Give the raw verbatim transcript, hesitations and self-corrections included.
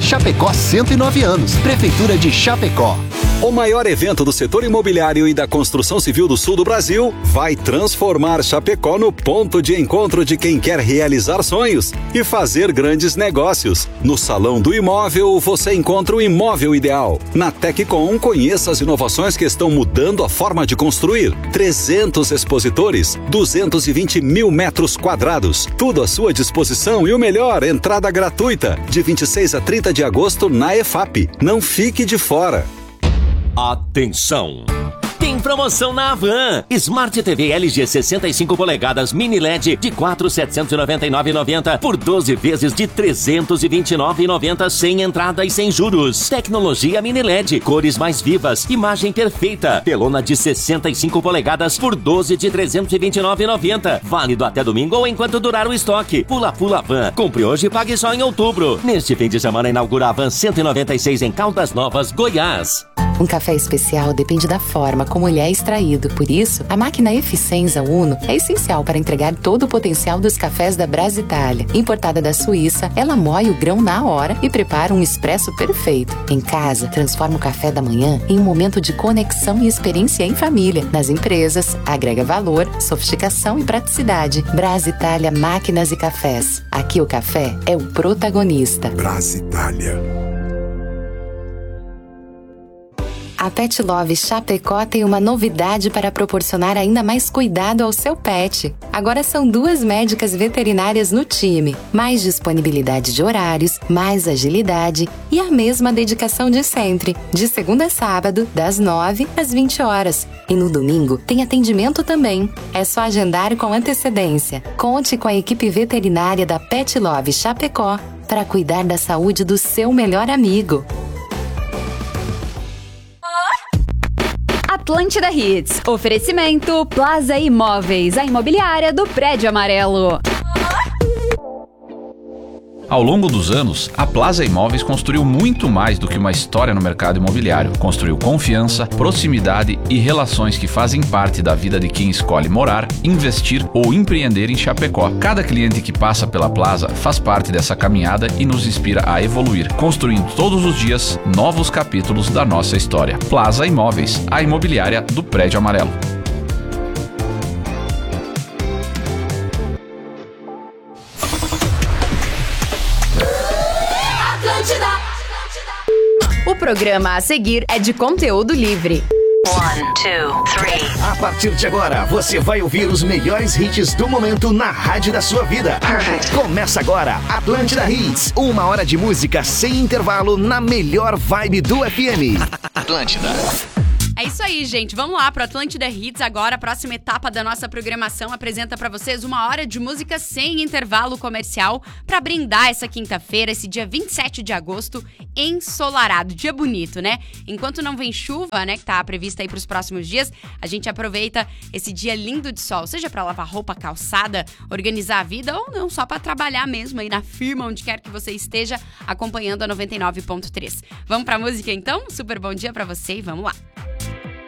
Chapecó cento e nove anos. Prefeitura de Chapecó. O maior evento do setor imobiliário e da construção civil do sul do Brasil vai transformar Chapecó no ponto de encontro de quem quer realizar sonhos e fazer grandes negócios. No Salão do Imóvel, você encontra o imóvel ideal. Na Teccom, conheça as inovações que estão mudando a forma de construir. trezentos expositores, duzentos e vinte mil metros quadrados. Tudo à sua disposição e o melhor, entrada gratuita. De vinte e seis a trinta de agosto na E F A P. Não fique de fora. Atenção! Tem promoção na Havan. Smart T V L G sessenta e cinco polegadas Mini L E D de quatro mil setecentos e noventa e nove reais e noventa centavos por doze vezes de trezentos e vinte e nove reais e noventa centavos sem entrada e sem juros. Tecnologia Mini L E D, cores mais vivas, imagem perfeita. Telona de sessenta e cinco polegadas por doze de trezentos e vinte e nove reais e noventa centavos. Válido até domingo ou enquanto durar o estoque. Pula Pula Van. Compre hoje e pague só em outubro. Neste fim de semana inaugura a Van cento e noventa e seis em Caldas Novas, Goiás. Um café especial depende da forma como ele é extraído. Por isso, a máquina Eficienza Uno é essencial para entregar todo o potencial dos cafés da Brasitalia. Importada da Suíça, ela moe o grão na hora e prepara um expresso perfeito. Em casa, transforma o café da manhã em um momento de conexão e experiência em família. Nas empresas, agrega valor, sofisticação e praticidade. Brasitalia Máquinas e Cafés. Aqui o café é o protagonista. Brasitalia. A Pet Love Chapecó tem uma novidade para proporcionar ainda mais cuidado ao seu pet. Agora são duas médicas veterinárias no time, mais disponibilidade de horários, mais agilidade e a mesma dedicação de sempre, de segunda a sábado, das nove às vinte horas. E no domingo tem atendimento também. É só agendar com antecedência. Conte com a equipe veterinária da Pet Love Chapecó para cuidar da saúde do seu melhor amigo. Atlântida Hits. Oferecimento Plaza Imóveis, a imobiliária do Prédio Amarelo. Ao longo dos anos, a Plaza Imóveis construiu muito mais do que uma história no mercado imobiliário. Construiu confiança, proximidade e relações que fazem parte da vida de quem escolhe morar, investir ou empreender em Chapecó. Cada cliente que passa pela Plaza faz parte dessa caminhada e nos inspira a evoluir, construindo todos os dias novos capítulos da nossa história. Plaza Imóveis, a imobiliária do Prédio Amarelo. O programa a seguir é de conteúdo livre. One, two, three. A partir de agora, você vai ouvir os melhores hits do momento na rádio da sua vida. Perfect. Começa agora, Atlântida Hits. Uma hora de música sem intervalo na melhor vibe do F M. Atlântida. É isso aí, gente. Vamos lá pro Atlântida Hits agora. A próxima etapa da nossa programação apresenta pra vocês uma hora de música sem intervalo comercial pra brindar essa quinta-feira, esse dia vinte e sete de agosto, ensolarado. Dia bonito, né? Enquanto não vem chuva, né, que tá prevista aí pros próximos dias, a gente aproveita esse dia lindo de sol, seja pra lavar roupa, calçada, organizar a vida ou não, só pra trabalhar mesmo aí na firma, onde quer que você esteja acompanhando a noventa e nove ponto três. Vamos pra música então? Super bom dia pra você e vamos lá.